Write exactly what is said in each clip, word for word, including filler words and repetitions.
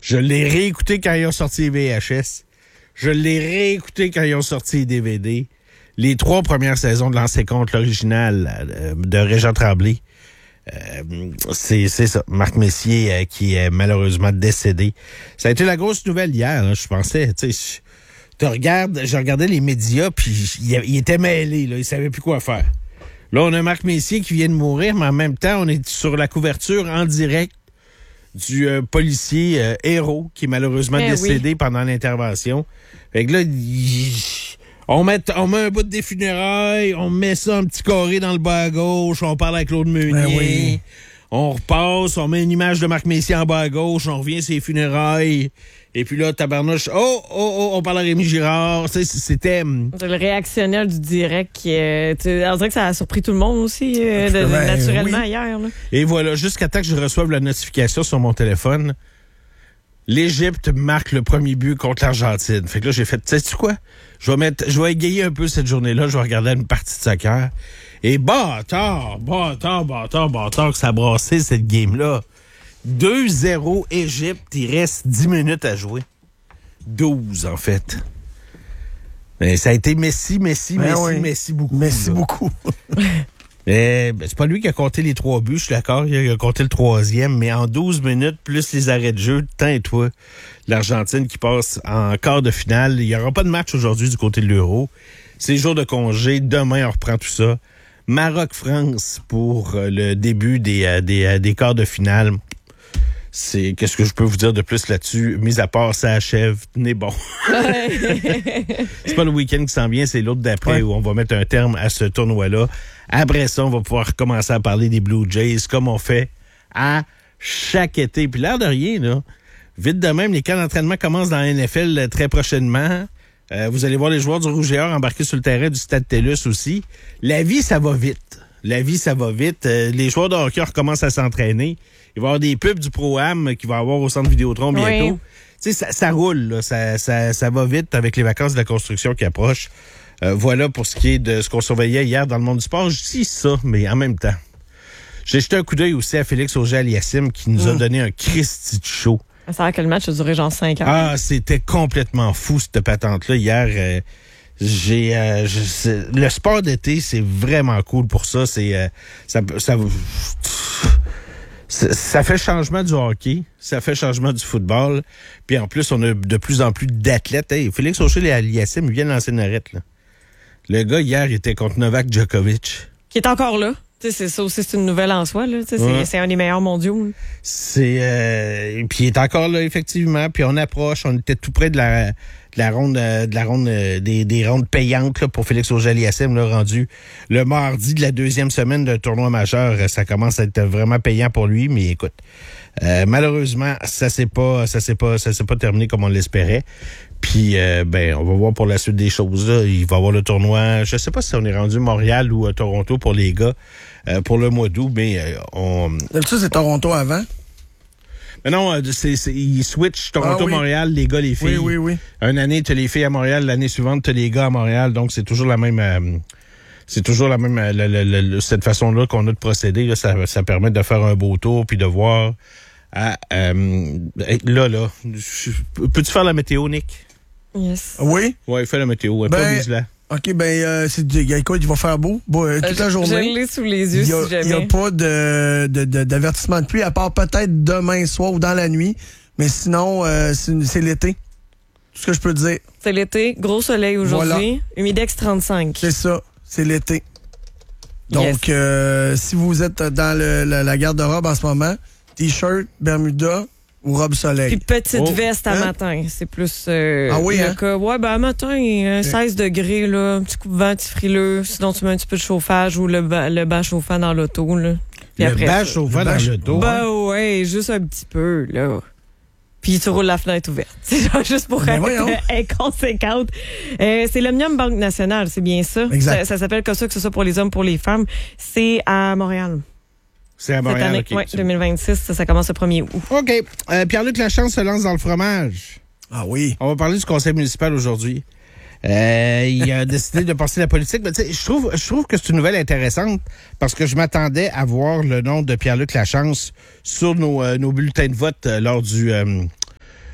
Je l'ai réécouté quand ils ont sorti les V H S. Je l'ai réécouté quand ils ont sorti les D V D. Les trois premières saisons de Lancer contre l'original euh, de Régent Tremblay. Euh, c'est, c'est ça. Marc Messier euh, qui est malheureusement décédé. Ça a été la grosse nouvelle hier, là, je pensais. Tu sais, je regarde, je regardais les médias, puis il, il était mêlé, là, il savait plus quoi faire. Là, on a Marc Messier qui vient de mourir, mais en même temps, on est sur la couverture en direct du euh, policier euh, Hérault qui est malheureusement eh décédé oui. pendant l'intervention. Fait que là, il, on, met, on met un bout des funérailles, on met ça un petit carré dans le bas à gauche, on parle avec Claude Meunier, eh oui. on repasse, on met une image de Marc Messier en bas à gauche, on revient sur les funérailles. Et puis là, tabarnouche, oh, oh, oh, on parle à Rémi Girard. C'était... C'est le réactionnel du direct. Qui, euh, on dirait que ça a surpris tout le monde aussi, euh, de, ben, naturellement, oui. hier. Là. Et voilà, jusqu'à temps que je reçoive la notification sur mon téléphone, l'Égypte marque le premier but contre l'Argentine. Fait que là, j'ai fait, sais-tu quoi? Je vais mettre, je vais égayer un peu cette journée-là. Je vais regarder une partie de soccer. Et bâtard, bâtard, bâtard, bâtard, que ça a brassé cette game-là. deux zéro Égypte, il reste dix minutes à jouer. douze, en fait. Mais ça a été Messi, Messi, ben Messi, oui. Messi beaucoup. Messi là. beaucoup. Mais ben, c'est pas lui qui a compté les trois buts, je suis d'accord, il a compté le troisième, mais en douze minutes, plus les arrêts de jeu, tant et toi, l'Argentine qui passe en quart de finale. Il n'y aura pas de match aujourd'hui du côté de l'Euro. C'est jour de congé, demain on reprend tout ça. Maroc-France pour le début des, des, des quarts de finale. C'est qu'est-ce que je peux vous dire de plus là-dessus, mis à part ça achève, n'est bon. C'est pas le week-end qui s'en vient, c'est l'autre d'après ouais. où on va mettre un terme à ce tournoi-là. Après ça, on va pouvoir commencer à parler des Blue Jays comme on fait à chaque été. Puis l'air de rien, là, vite de même, les camps d'entraînement commencent dans la N F L très prochainement. Euh, vous allez voir les joueurs du Rouge et Or embarquer sur le terrain du Stade TELUS aussi. La vie, ça va vite. La vie, ça va vite. Euh, les joueurs de hockey recommencent à s'entraîner. Il va y avoir des pubs du Pro-Am qu'il va y avoir au centre Vidéotron bientôt. Oui. Tu sais, ça, ça roule, là. Ça, ça, ça va vite avec les vacances de la construction qui approchent. Euh, voilà pour ce qui est de ce qu'on surveillait hier dans le monde du sport. Je dis ça, mais en même temps, j'ai jeté un coup d'œil aussi à Félix Auger-Aliassime qui nous mmh. a donné un Christy de show. Ça a que le match a duré genre cinq heures. Ah, c'était complètement fou, cette patente-là. Hier, euh, j'ai euh, je, le sport d'été, c'est vraiment cool pour ça. C'est euh, ça, ça, ça, ça fait changement du hockey, ça fait changement du football. Puis en plus, on a de plus en plus d'athlètes. Hey, Félix Auger-Aliassime, il vient de lancer une arrête, là. Le gars, hier, il était contre Novak Djokovic. Qui est encore là. T'sais, c'est ça aussi, c'est une nouvelle en soi. Là. C'est, ouais. c'est un des meilleurs mondiaux. C'est euh, puis il est encore là, effectivement. Puis on approche, on était tout près de la, de la ronde, de la ronde des, des rondes payantes là, pour Félix Auger-Aliassime, là, rendu le mardi de la deuxième semaine d'un tournoi majeur. Ça commence à être vraiment payant pour lui, mais écoute, euh, malheureusement, ça s'est pas, ça s'est pas, ça s'est pas terminé comme on l'espérait. Puis, euh, ben, on va voir pour la suite des choses. Là. Il va y avoir le tournoi. Je sais pas si on est rendu Montréal ou à Toronto pour les gars euh, pour le mois d'août, mais euh, on. D'habitude, c'est Toronto avant. Mais non, c'est, c'est, ils switchent Toronto-Montréal, ah, oui. les gars, les filles. Oui, oui, oui. Une année, tu as les filles à Montréal, l'année suivante, tu as les gars à Montréal. Donc, c'est toujours la même. Euh, c'est toujours la même. Euh, le, le, le, cette façon-là qu'on a de procéder. Là, ça, ça permet de faire un beau tour puis de voir. À, euh, là, là. Peux-tu faire la météo, Nick? Yes. Oui? Oui, fais la météo. Ben, pas vise là. OK, ben, euh, c'est écoute, il va faire beau, beau euh, toute euh, la journée. Je l'ai sous les yeux, a, si jamais. Il n'y a pas de, de, de, d'avertissement de pluie, à part peut-être demain soir ou dans la nuit. Mais sinon, euh, c'est, c'est l'été. Tout ce que je peux te dire. C'est l'été, gros soleil aujourd'hui, voilà. Humidex trente-cinq. C'est ça, c'est l'été. Donc, yes. euh, si vous êtes dans le, la, la garde-robe en ce moment, T-shirt, Bermuda ou robe soleil. Puis petite oh. veste à hein? matin. C'est plus euh, ah oui, le hein? cas. Ouais, ben à matin, euh, seize degrés, là, un petit coup de vent, un petit frileux. Sinon, tu mets un petit peu de chauffage ou le, ba- le bas chauffant dans l'auto. Là. Puis le après, bas chauffant dans l'auto? Ben hein? ouais, juste un petit peu, là. Puis tu roules la fenêtre ouverte. C'est genre juste pour ben être inconséquente. Euh, c'est l'Omnium Banque Nationale, c'est bien ça? Exact. Ça, ça s'appelle comme ça, que ce soit pour les hommes, pour les femmes. C'est à Montréal. C'est à Montréal, cette année, okay, oui, deux mille vingt-six, ça, ça commence le premier août. OK. Euh, Pierre-Luc Lachance se lance dans le fromage. Ah oui. On va parler du conseil municipal aujourd'hui. Euh, il a décidé de passer la politique. Mais je trouve, je trouve que c'est une nouvelle intéressante parce que je m'attendais à voir le nom de Pierre-Luc Lachance sur nos, euh, nos bulletins de vote euh, lors du... Euh,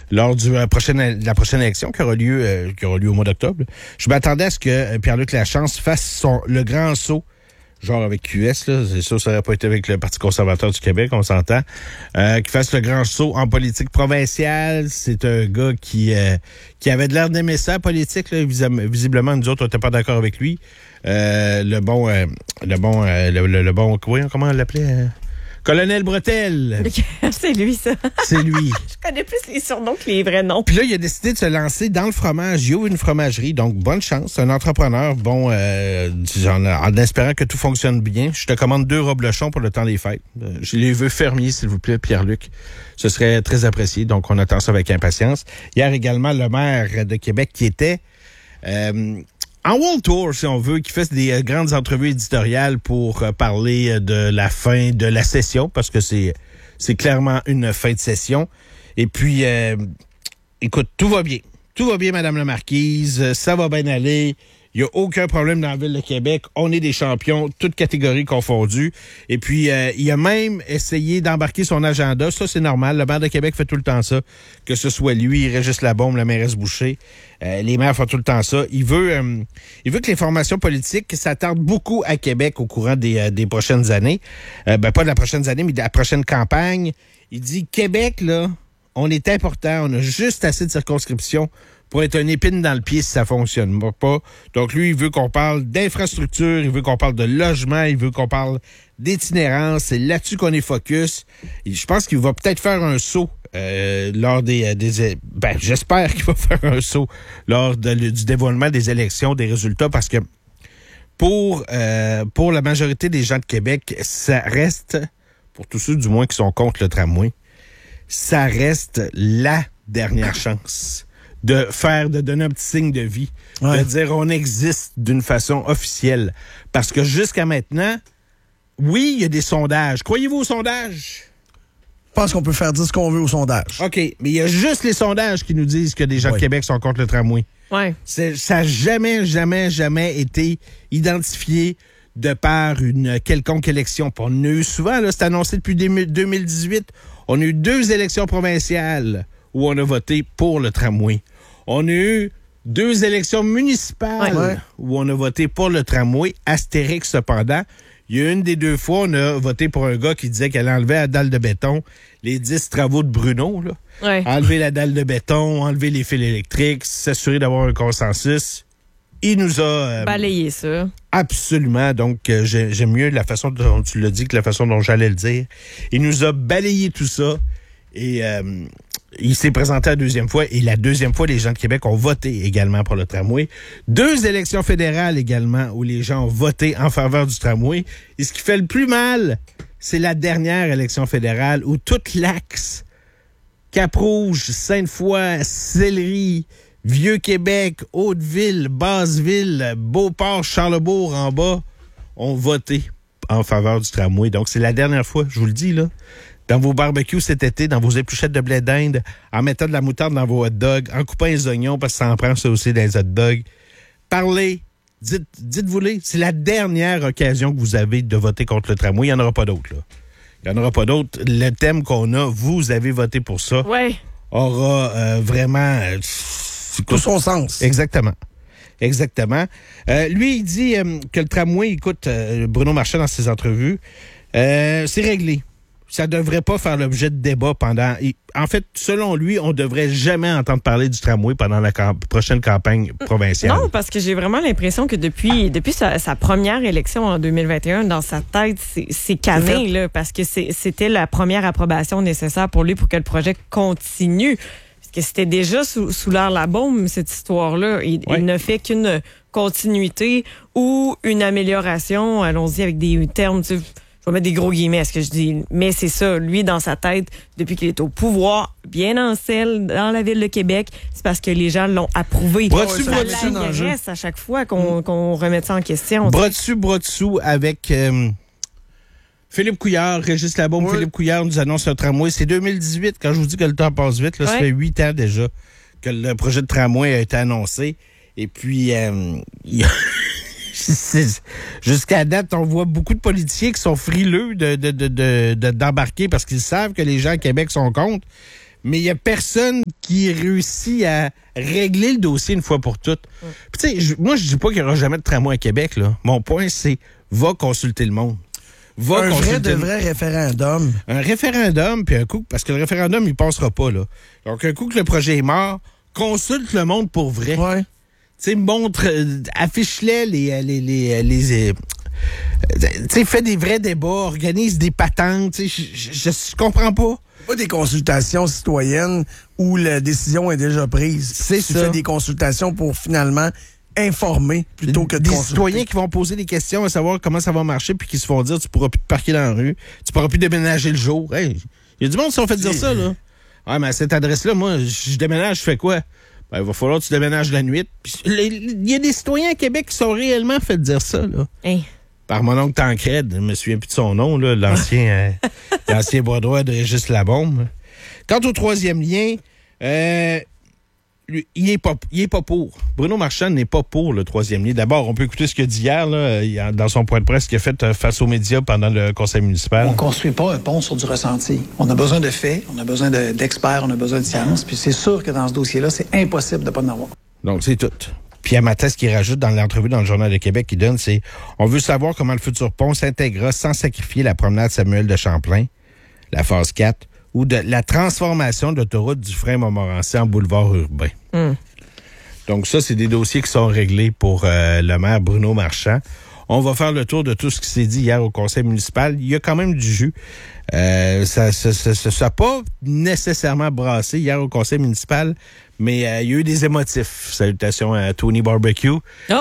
lors du euh, prochaine, de la prochaine élection qui aura lieu, euh, qui aura lieu au mois d'octobre. Je m'attendais à ce que euh, Pierre-Luc Lachance fasse son, le grand saut, genre avec Q S, là, c'est sûr, ça n'aurait pas été avec le Parti conservateur du Québec, on s'entend, euh, qu'il fasse le grand saut en politique provinciale. C'est un gars qui euh, qui avait de l'air d'aimer ça, politique, là. Visiblement, nous autres, on n'était pas d'accord avec lui. Euh, le bon, euh, le bon, euh, le, le, le bon, voyons, comment on l'appelait? Euh? Colonel Bretel. C'est lui, ça. C'est lui. Je connais plus les surnoms que les vrais noms. Puis là, il a décidé de se lancer dans le fromage. Il ouvre une fromagerie, donc bonne chance. C'est un entrepreneur, bon, euh, en, en espérant que tout fonctionne bien. Je te commande deux reblochons pour le temps des fêtes. Euh, je les veux fermiers, s'il vous plaît, Pierre-Luc. Ce serait très apprécié, donc on attend ça avec impatience. Hier également, le maire de Québec qui était... Euh, en World Tour, si on veut, qui fait des euh, grandes entrevues éditoriales pour euh, parler euh, de la fin de la session, parce que c'est c'est clairement une fin de session. Et puis, euh, écoute, tout va bien. Tout va bien, Madame la Marquise. Ça va bien aller. Il n'y a aucun problème dans la Ville de Québec. On est des champions, toutes catégories confondues. Et puis, euh, il a même essayé d'embarquer son agenda. Ça, c'est normal. Le maire de Québec fait tout le temps ça. Que ce soit lui, Régis Labaume, la mairesse Boucher. Euh, les maires font tout le temps ça. Il veut, euh, il veut que les formations politiques s'attardent beaucoup à Québec au courant des, euh, des prochaines années. Euh, ben, pas de la prochaine année, mais de la prochaine campagne. Il dit, Québec, là, on est important. On a juste assez de circonscriptions pour être une épine dans le pied si ça fonctionne pas. Donc, lui, il veut qu'on parle d'infrastructure, il veut qu'on parle de logement, il veut qu'on parle d'itinérance. C'est là-dessus qu'on est focus. Et je pense qu'il va peut-être faire un saut euh, lors des... des ben, j'espère qu'il va faire un saut lors de, du dévoilement des élections, des résultats, parce que pour, euh, pour la majorité des gens de Québec, ça reste, pour tous ceux du moins qui sont contre le tramway, ça reste la dernière chance de faire, de donner un petit signe de vie, ouais. de dire on existe d'une façon officielle. Parce que jusqu'à maintenant, oui, il y a des sondages. Croyez-vous aux sondages? Je pense qu'on peut faire dire ce qu'on veut aux sondages. OK, mais il y a juste les sondages qui nous disent que des gens ouais. de Québec sont contre le tramway. Ouais. C'est, ça n'a jamais, jamais, jamais été identifié de par une quelconque élection. Puis on a eu souvent, là, c'est annoncé depuis deux mille dix-huit, on a eu deux élections provinciales où on a voté pour le tramway. On a eu deux élections municipales ouais. où on a voté pour le tramway. Astérix, cependant, il y a une des deux fois, on a voté pour un gars qui disait qu'elle enlevait la dalle de béton, les dix travaux de Bruno, là. Ouais. Enlever la dalle de béton, enlever les fils électriques, s'assurer d'avoir un consensus. Il nous a... Euh, balayé ça. Absolument. Donc, euh, j'aime mieux la façon dont tu l'as dit que la façon dont j'allais le dire. Il nous a balayé tout ça et... Euh, il s'est présenté la deuxième fois et la deuxième fois, les gens de Québec ont voté également pour le tramway. Deux élections fédérales également où les gens ont voté en faveur du tramway. Et ce qui fait le plus mal, c'est la dernière élection fédérale où toute l'axe, Cap-Rouge, Sainte-Foy, Sillery, Vieux-Québec, Haute-Ville, Basse-Ville, Beauport, Charlesbourg en bas ont voté en faveur du tramway. Donc, c'est la dernière fois, je vous le dis, là. Dans vos barbecues cet été, dans vos épluchettes de blé d'Inde, en mettant de la moutarde dans vos hot dogs, en coupant les oignons, parce que ça en prend ça aussi dans les hot dogs. Parlez, dites, dites-vous-les, c'est la dernière occasion que vous avez de voter contre le tramway. Il n'y en aura pas d'autres, là. Il n'y en aura pas d'autres. Le thème qu'on a, vous avez voté pour ça, ouais. aura euh, vraiment... Euh, tout son sens. Exactement. Exactement. Euh, lui, il dit euh, que le tramway, écoute, euh, Bruno Marchand dans ses entrevues, euh, c'est réglé. Ça devrait pas faire l'objet de débat pendant... En fait, selon lui, on devrait jamais entendre parler du tramway pendant la camp- prochaine campagne provinciale. Non, parce que j'ai vraiment l'impression que depuis depuis sa, sa première élection en deux mille vingt et un, dans sa tête, c'est, c'est cané, là, parce que c'est, c'était la première approbation nécessaire pour lui pour que le projet continue. Parce que c'était déjà sous, sous l'air la bombe, cette histoire-là. Il, ouais. il ne fait qu'une continuité ou une amélioration, allons-y avec des termes... Tu sais, je vais mettre des gros guillemets à ce que je dis, mais c'est ça. Lui, dans sa tête, depuis qu'il est au pouvoir, bien en selle, dans la ville de Québec, c'est parce que les gens l'ont approuvé. Bras dessus, bras dessous. Ça l'agresse à chaque fois qu'on, qu'on remet ça en question. Bras dessus, bras dessous avec euh, Philippe Couillard, Régis Labaume. Oui. Philippe Couillard nous annonce un tramway. C'est deux mille dix-huit. Quand je vous dis que le temps passe vite, là, ouais. ça fait huit ans déjà que le projet de tramway a été annoncé. Et puis, euh, il y a... jusqu'à date, on voit beaucoup de politiciens qui sont frileux de, de, de, de, de, d'embarquer parce qu'ils savent que les gens à Québec sont contre. mais il n'y a personne qui réussit à régler le dossier une fois pour toutes. Mm. Puis tu sais, moi, je dis pas qu'il n'y aura jamais de tramway à Québec, là. Mon point, c'est va consulter le monde. Va un consulter vrai de vrai référendum. Un référendum, puis un coup, parce que le référendum, il passera pas, là. Donc, un coup que le projet est mort, consulte le monde pour vrai. Ouais. Tu sais, montre, euh, affiche-les les... les, les, les, euh, tu sais, fais des vrais débats, organise des patentes, tu sais, je, je, je comprends pas. Pas des consultations citoyennes où la décision est déjà prise. C'est tu ça. fais des consultations pour finalement informer plutôt que de des consulter. Citoyens qui vont poser des questions à savoir comment ça va marcher puis qui se font dire tu pourras plus te parquer dans la rue, tu pourras plus déménager le jour. Hey, il y a du monde qui se sont fait dire ça, là. Ouais, mais à cette adresse-là, moi, je déménage, je fais quoi? Ben, il va falloir que tu déménages la nuit. Il y a des citoyens à Québec qui sont réellement fait dire ça, là. Hey. Par mon oncle Tancred, je me souviens plus de son nom, là, l'ancien, euh, l'ancien bras droit de Régis Labombe. Quant au troisième lien, euh, lui, il est pas, il est pas pour. Bruno Marchand n'est pas pour le troisième lien. D'abord, on peut écouter ce qu'il a dit hier, là, dans son point de presse qu'il a fait face aux médias pendant le conseil municipal. On ne construit pas un pont sur du ressenti. On a besoin de faits, on a besoin de, d'experts, on a besoin de science. Puis c'est sûr que dans ce dossier-là, c'est impossible de pas en avoir. Donc, c'est tout. Pierre Mathès qui rajoute dans l'entrevue dans le Journal de Québec qui donne, c'est « On veut savoir comment le futur pont s'intégrera sans sacrifier la promenade Samuel de Champlain, la phase quatre, ou de la transformation de l'autoroute du frein Montmorency en boulevard urbain. Mm. » Donc ça, c'est des dossiers qui sont réglés pour euh, le maire Bruno Marchand. On va faire le tour de tout ce qui s'est dit hier au conseil municipal. Il y a quand même du jus. Euh, ça n'a ça, ça, ça, ça pas nécessairement brassé hier au conseil municipal, mais euh, il y a eu des émotifs. Salutations à Tony Barbecue. Oh.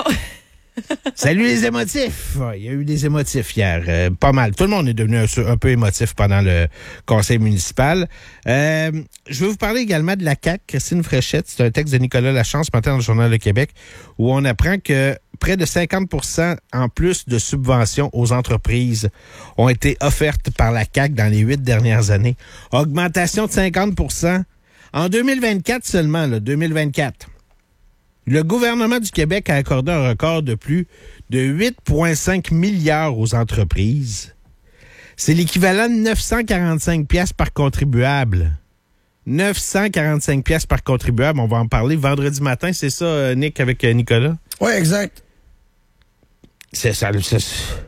Salut les émotifs! Ouais, il y a eu des émotifs hier. Euh, pas mal. Tout le monde est devenu un, un peu émotif pendant le conseil municipal. Euh, je vais vous parler également de la C A Q. Christine Fréchette, c'est un texte de Nicolas Lachance ce matin dans le Journal de Québec, où on apprend que près de cinquante pour cent en plus de subventions aux entreprises ont été offertes par la C A Q dans les huit dernières années. Augmentation de cinquante pour cent. En deux mille vingt-quatre seulement, là, deux mille vingt-quatre. Le gouvernement du Québec a accordé un record de plus de huit virgule cinq milliards aux entreprises. C'est l'équivalent de neuf cent quarante-cinq piastres par contribuable. neuf cent quarante-cinq piastres par contribuable. On va en parler vendredi matin. C'est ça, Nick, avec Nicolas? Oui, exact. C'est ça. C'est...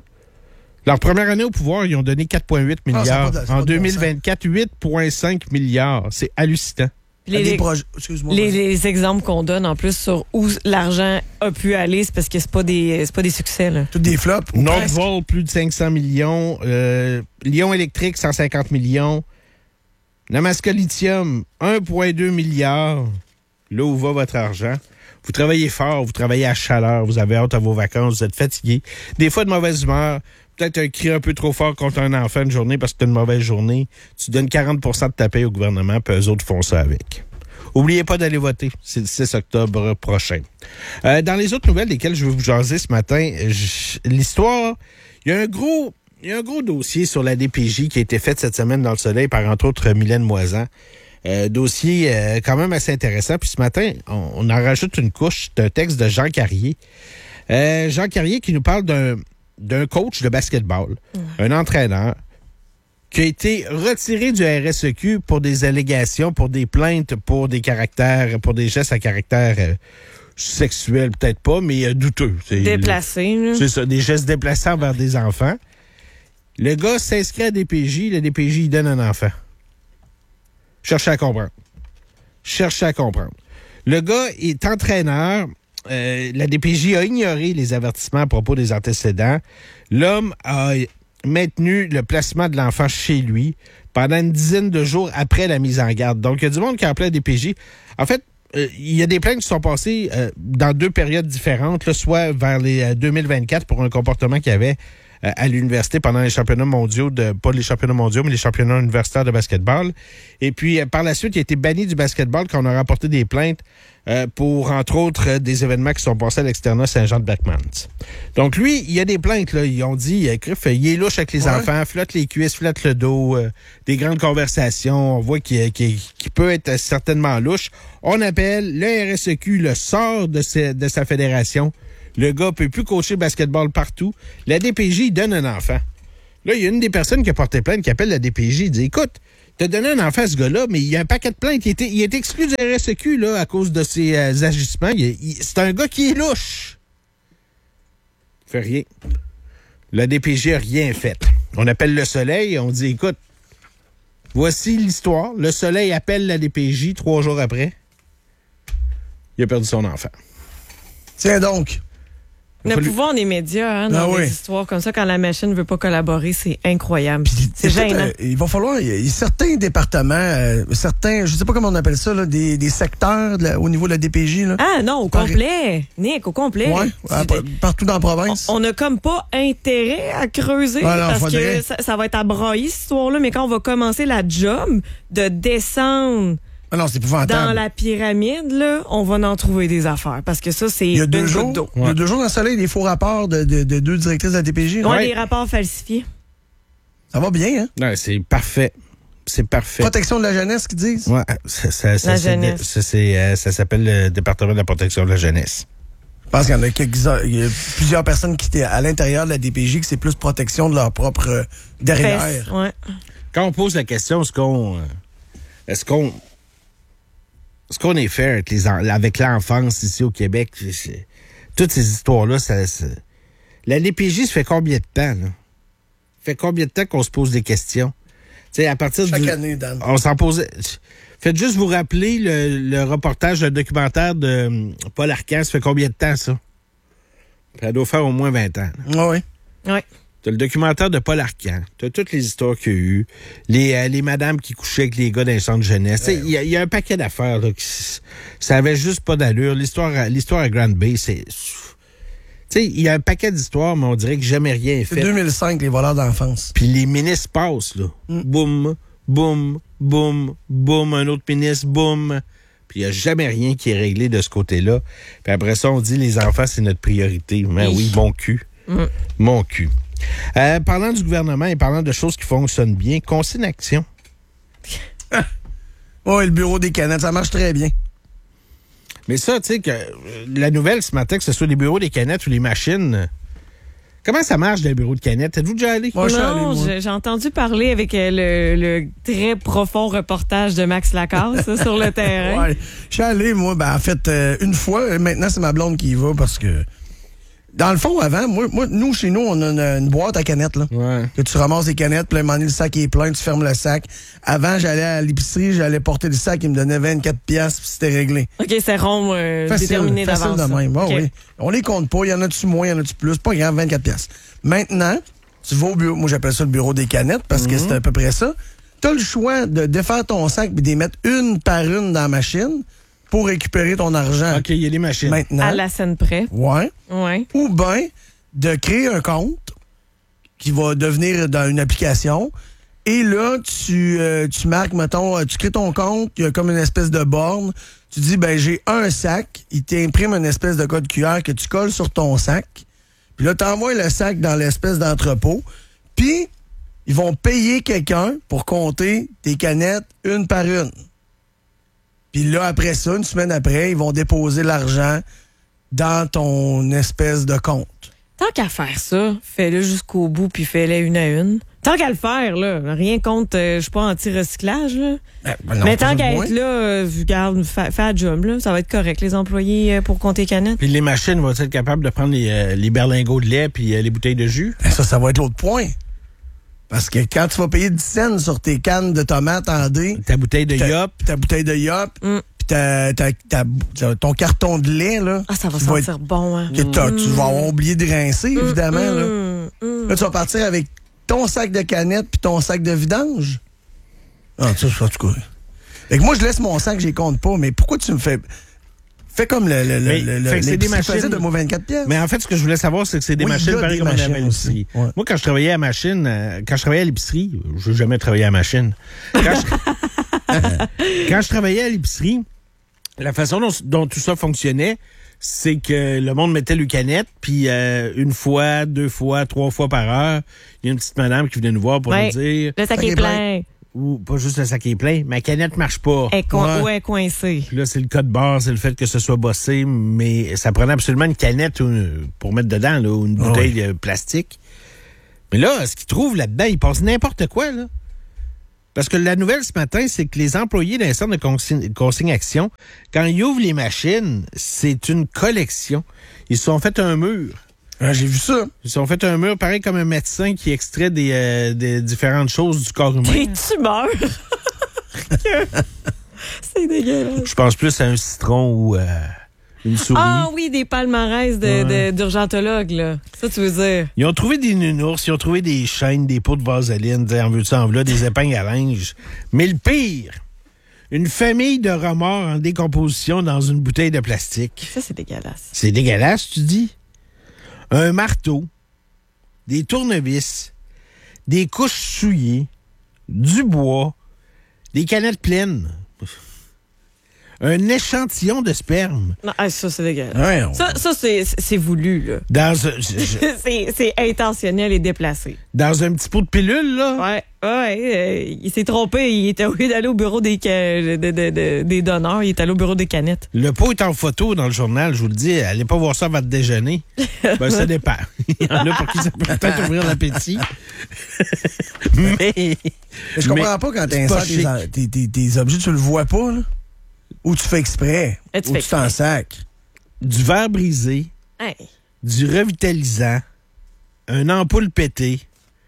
Leur première année au pouvoir, ils ont donné quatre virgule huit milliards. Ah, de, en deux mille vingt-quatre, huit virgule cinq milliards. C'est hallucinant. Les, les, Excuse-moi, les, les exemples qu'on donne en plus sur où l'argent a pu aller, c'est parce que c'est pas des c'est pas des succès, là. Toutes des flops. Nordvolt, plus de cinq cents millions. Euh, Lyon Électrique, cent cinquante millions. Namaska Lithium, un virgule deux milliard. Là où va votre argent. Vous travaillez fort, vous travaillez à chaleur, vous avez hâte à vos vacances, vous êtes fatigué. Des fois de mauvaise humeur. Peut-être un cri un peu trop fort contre un enfant une journée parce que tu as une mauvaise journée. Tu donnes quarante pour cent de ta paye au gouvernement, puis eux autres font ça avec. Oubliez pas d'aller voter. C'est le six octobre prochain. Euh, dans les autres nouvelles desquelles je vais vous jaser ce matin, je, l'histoire, il y a un gros, il y a un gros dossier sur la D P J qui a été fait cette semaine dans le Soleil par, entre autres, Mylène Moisan. Euh, dossier euh, quand même assez intéressant. Puis ce matin, on, on en rajoute une couche d'un texte de Jean Carrier. Euh, Jean Carrier qui nous parle d'un d'un coach de basketball, mmh. un entraîneur, qui a été retiré du R S E Q pour des allégations, pour des plaintes, pour des caractères, pour des gestes à caractère euh, sexuel, peut-être pas, mais euh, douteux. C'est, Déplacé. Le, c'est ça, des gestes déplacés envers des enfants. Le gars s'inscrit à D P J, le D P J, il donne un enfant. Cherchez à comprendre. Cherchez à comprendre. Le gars est entraîneur. Euh, la D P J a ignoré les avertissements à propos des antécédents. L'homme a maintenu le placement de l'enfant chez lui pendant une dizaine de jours après la mise en garde. Donc, il y a du monde qui a appelé la D P J. En fait, euh, il y a des plaintes qui sont passées euh, dans deux périodes différentes, là, soit vers les euh, deux mille vingt-quatre pour un comportement qu'il y avait euh, à l'université pendant les championnats mondiaux, de pas les championnats mondiaux, mais les championnats universitaires de basketball. Et puis, euh, par la suite, il a été banni du basketball quand on a rapporté des plaintes Euh, pour, entre autres, euh, des événements qui sont passés à l'externat Saint-Jean-de-Beckmans. Donc, lui, il y a des plaintes, là. Ils ont dit, euh, Criff, il est louche avec les ouais. enfants, flotte les cuisses, flotte le dos, euh, des grandes conversations. On voit qu'il, qu'il, qu'il peut être certainement louche. On appelle le R S E Q, le sort de, ses, de sa fédération. Le gars peut plus coacher le basketball partout. La D P J donne un enfant. Là, il y a une des personnes qui a porté plainte qui appelle la D P J et dit, écoute, t'as donné un enfant à ce gars-là, mais il y a un paquet de plaintes. Il était, il était exclu du R S E Q là, à cause de ses euh, agissements. Il, il, c'est un gars qui est louche. Il fait rien. La D P J n'a rien fait. On appelle le Soleil, on dit, écoute, voici l'histoire. Le Soleil appelle la D P J trois jours après. Il a perdu son enfant. Tiens donc. Le Faut lui- pouvoir des médias, hein, dans Ah des oui. histoires comme ça, quand la machine ne veut pas collaborer, c'est incroyable. Puis, C'est écoute, gênant. euh, il va falloir, il y a, il y a certains départements, euh, certains, je sais pas comment on appelle ça, là, des, des secteurs de la- au niveau de la D P J. Là. Ah non, au Pareil. complet. Nick, au complet. Ouais, Tu- à- partout dans la province. On n'a comme pas intérêt à creuser Ouais, non, parce faudrait. que ça, ça va être à brailler, cette histoire-là, mais quand on va commencer la job de descendre Ah non, c'est épouvantable. dans la pyramide, là, on va en trouver des affaires parce que ça, c'est Il y a une deux goutte jours, d'eau. il y a deux jours dans le soleil, des faux rapports de, de, de deux directrices de la D P J. là. Ouais, Ouais. des rapports falsifiés. Ça va bien, hein? Non, c'est parfait. C'est parfait. Protection de la jeunesse, qu'ils disent. Ouais, ça, ça, ça, La c'est- jeunesse. ça, c'est, euh, ça s'appelle le département de la protection de la jeunesse. Je pense qu'il y en a quelques, il y a plusieurs personnes qui étaient à l'intérieur de la D P J que c'est plus protection de leur propre euh, derrière. Fesses, ouais. Quand on pose la question, est-ce qu'on, euh, est-ce qu'on, est-ce qu'on est fair avec, les en- avec l'enfance ici au Québec? C'est- c'est- toutes ces histoires-là, ça, ça- la D P J, ça fait combien de temps, là? Ça fait combien de temps qu'on se pose des questions? Tu sais, à partir Chaque du- année, Dan. On s'en posait. Faites juste vous rappeler le, le reportage, le documentaire de hum, Paul Arcand. Ça fait combien de temps, ça? Ça doit faire au moins vingt ans. là. Ah oui. Ouais. T'as le documentaire de Paul Arcand. T'as toutes les histoires qu'il y a eu. Les, euh, les madames qui couchaient avec les gars d'un centre jeunesse. Tu sais, Il y, a- il y a un paquet d'affaires là, qui s- ça avait juste pas d'allure. L'histoire, à- l'histoire à Grand Bay, c'est... Tu sais, il y a un paquet d'histoires, mais on dirait que jamais rien est C'est fait. deux mille cinq, les voleurs d'enfance. Puis les ministres passent, là. Boum, boum, boum, boum, un autre ministre, boum. Puis il n'y a jamais rien qui est réglé de ce côté-là. Puis après ça, on dit les enfants, c'est notre priorité. Mais oui, mon cul. Mon cul. Euh, parlant du gouvernement et parlant de choses qui fonctionnent bien, Consigne Action. Oui, le bureau des canettes, ça marche très bien. Mais ça, tu sais, que euh, la nouvelle ce matin, que ce soit les bureaux des canettes ou les machines, euh, comment ça marche, les bureaux de canettes? Êtes-vous déjà allé? Moi, je suis allé, Non, moi. j'ai j'ai entendu parler avec euh, le, le très profond reportage de Max Lacasse ça, sur le terrain. Ouais. Je suis allé, moi, ben, en fait, euh, une fois. Maintenant, c'est ma blonde qui y va parce que, dans le fond, avant, moi, moi nous, chez nous, on a une, une boîte à canettes, là. Ouais. Que tu ramasses des canettes, puis à un moment donné, le sac est plein, tu fermes le sac. Avant, j'allais à l'épicerie, j'allais porter le sac, il me donnait vingt-quatre piastres, puis c'était réglé. OK, c'est rond euh, Facile, déterminé facile d'avance. de ça. même. Ah OK. oui. On les compte pas, il y en a-tu moins, il y en a-tu plus, pas grave, vingt-quatre piastres. Maintenant, tu vas au bureau, moi j'appelle ça le bureau des canettes, parce que c'est à peu près ça. Tu as le choix de défaire ton sac puis de les mettre une par une dans la machine pour récupérer ton argent. OK, il y a des machines. Maintenant. À la scène près. Ouais. Ouais. Ou bien de créer un compte qui va devenir dans une application. Et là, tu, euh, tu marques, mettons, euh, tu crées ton compte, il y a comme une espèce de borne. Tu dis, ben j'ai un sac, il t'imprime une espèce de code Q R que tu colles sur ton sac. Puis là, tu envoies le sac dans l'espèce d'entrepôt. Puis, ils vont payer quelqu'un pour compter tes canettes une par une. Puis là, après ça, une semaine après, ils vont déposer l'argent dans ton espèce de compte. Tant qu'à faire ça, fais-le jusqu'au bout puis fais-le une à une. Tant qu'à le faire, là, rien contre, euh, je suis pas anti-recyclage, là. Ben, ben non, Mais pas tant qu'à besoin. être là, euh, regarde, fais fais la job, là. Ça va être correct, les employés, euh, pour compter canettes. Puis les machines vont être capables de prendre les, euh, les berlingots de lait puis euh, les bouteilles de jus? Ben ça, ça va être l'autre point. Parce que quand tu vas payer dix cents sur tes cannes de tomates en D, Ta bouteille de ta, yop? ta bouteille de yop, Mm. puis ta, ta, ta- ta- ton carton de lait, là. Ah, ça va qui va sentir bon, hein. être- que t'as- Tu vas avoir oublié de rincer, évidemment. Là. Hum, hum. Là, tu vas partir avec ton sac de canettes puis ton sac de vidange. Ah, ça, ça, en tout cas. Fait que moi, je laisse mon sac, je les compte pas, mais pourquoi tu me fais. Fais comme le, le, Mais, le, le, fait que c'est des l'épicerie faisait machines. de moi vingt-quatre pièces. Mais en fait, ce que je voulais savoir, c'est que c'est des Oui, il y machines a pareil des comme on avait à machines l'épicerie. aussi, ouais. Moi, quand je travaillais à la machine, euh, quand je travaillais à l'épicerie, je n'ai jamais travaillé à la machine. Quand je, quand je travaillais à l'épicerie, la façon dont, dont tout ça fonctionnait, c'est que le monde mettait le canette, puis euh, une fois, deux fois, trois fois par heure, il y a une petite madame qui venait nous voir pour Ouais. nous dire, Le sac Sac est est plein. ou pas juste le sac est plein, ma canette marche pas. Elle est coin- Ouais. ou elle est coincée. Puis là, c'est le code barre, c'est le fait que ce soit bossé, mais ça prenait absolument une canette ou une- pour mettre dedans, là, ou une Ah bouteille de plastique. Mais là, ce qu'ils trouvent là-dedans, ils passent n'importe quoi, là. Parce que la nouvelle ce matin, c'est que les employés d'un centre de consigne, consignation, quand ils ouvrent les machines, c'est une collection. Ils se sont fait un mur. Ah, j'ai vu ça. Ils se sont fait un mur, pareil comme un médecin qui extrait des, euh, des différentes choses du corps humain. Des tumeurs. C'est dégueulasse. Je pense plus à un citron ou euh, une souris. Ah oui, des palmarès de, Ouais. de, d'urgentologues, là. Ça, tu veux dire? Ils ont trouvé des nounours, ils ont trouvé des chaînes, des pots de vaseline, t'sais, en veux-tu, en voilà, des épingles à linge. Mais le pire, une famille de remords en décomposition dans une bouteille de plastique. Ça, c'est dégueulasse. C'est dégueulasse, tu dis? Un marteau, des tournevis, des couches souillées, du bois, des canettes pleines, un échantillon de sperme. Non, ah, ça, c'est dégueulasse. Ouais, on- Ça, ça c'est, c'est voulu, là. Dans un, je- je- c'est, c'est intentionnel et déplacé. dans un petit pot de pilule, là. Ouais, ouais. euh, il s'est trompé. Il était au lieu d'aller au bureau des, ca- de- de- de- des donneurs, il est allé au bureau des canettes. Le pot est en photo dans le journal, je vous le dis. Allez pas voir ça à votre déjeuner. Ben, ça dépend. Il y en a pour qui ça peut peut-être ouvrir l'appétit. Mais, Mais je comprends mais pas quand c'est pas t'insères chic. tes, tes, tes, tes objets, tu le vois pas, là? Ou tu fais exprès. Et tu ou fais tu t'en sacs. Du verre brisé, Hey. du revitalisant, un ampoule pété,